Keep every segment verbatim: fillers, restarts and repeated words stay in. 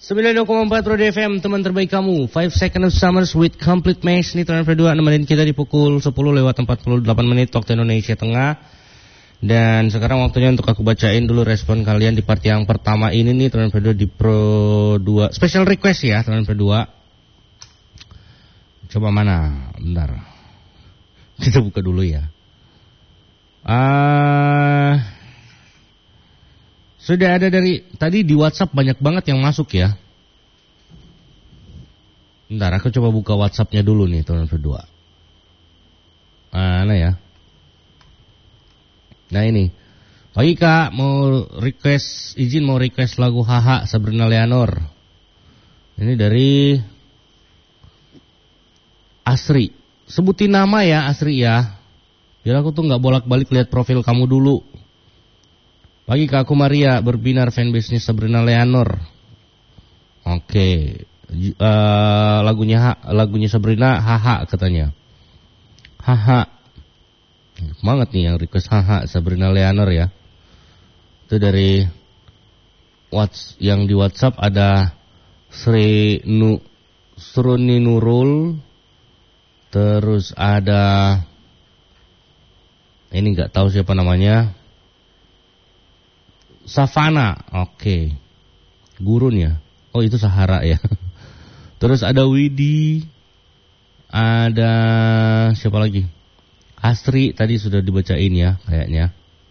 sembilan puluh dua koma empat Roda F M, teman terbaik kamu. five Seconds of Summers with Complete Mesh. Ini Trans berdua nemenin kita di pukul sepuluh lewat empat puluh delapan menit waktu Indonesia Tengah. Dan sekarang waktunya untuk aku bacain dulu respon kalian di part yang pertama ini nih Trans berdua di Pro dua. Special request ya Trans berdua. Coba mana? Bentar. Kita buka dulu ya. Ah... Uh... Sudah ada dari tadi di WhatsApp banyak banget yang masuk ya. Bentar, aku coba buka WhatsAppnya dulu nih teman berdua. Mana ya? Nah ini, pagi kak mau request izin mau request lagu Haha Sabrina Leonor. Ini dari Asri. Sebutin nama ya Asri ya. Biar aku tuh nggak bolak-balik lihat profil kamu dulu. Pagi Kak, aku Maria, berbinar fanbase-nya Sabrina Leonor. Oke, uh, lagunya lagunya Sabrina Haha katanya. Haha, banget nih yang request Haha Sabrina Leonor ya. Itu dari Whats yang di WhatsApp ada Sri Nu Sruni Nurul, terus ada ini nggak tahu siapa namanya. Savana, oke, okay. Gurun ya, oh itu Sahara ya. Terus ada Widi, ada siapa lagi? Astri tadi sudah dibacain ya, kayaknya.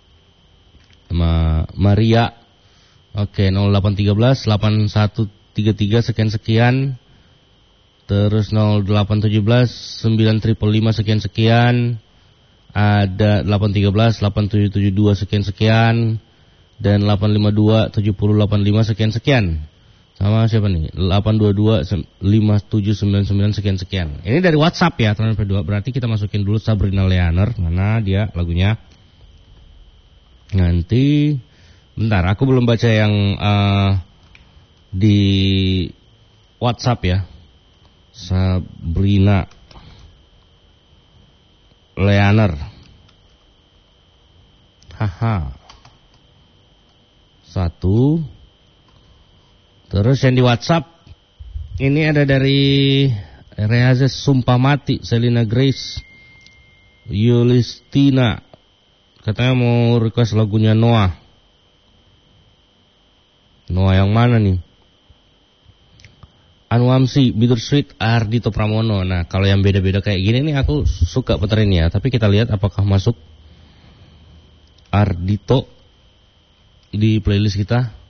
Sama Maria, oke, okay, nol delapan satu tiga delapan satu tiga tiga sekian sekian. Terus nol delapan satu tujuh sembilan lima lima sekian sekian. Ada delapan tiga delapan tujuh tujuh dua sekian sekian. Dan delapan lima dua tujuh nol delapan lima sekian sekian. Sama siapa nih? delapan dua dua lima tujuh sembilan sembilan sekian sekian. Ini dari WhatsApp ya teman berdua. Berarti kita masukin dulu Sabrina Leonor. Mana dia lagunya? Nanti bentar, aku belum baca yang uh, di WhatsApp ya. Sabrina Leonor. Haha. Satu. Terus yang di WhatsApp ini ada dari Reazes Sumpamati, Selina Grace, Yulistina. Katanya mau request lagunya Noah. Noah yang mana nih? Anwamsi, Bittersweet, Ardito Pramono. Nah kalau yang beda-beda kayak gini nih aku suka puterin ya. Tapi kita lihat apakah masuk Ardito di playlist kita.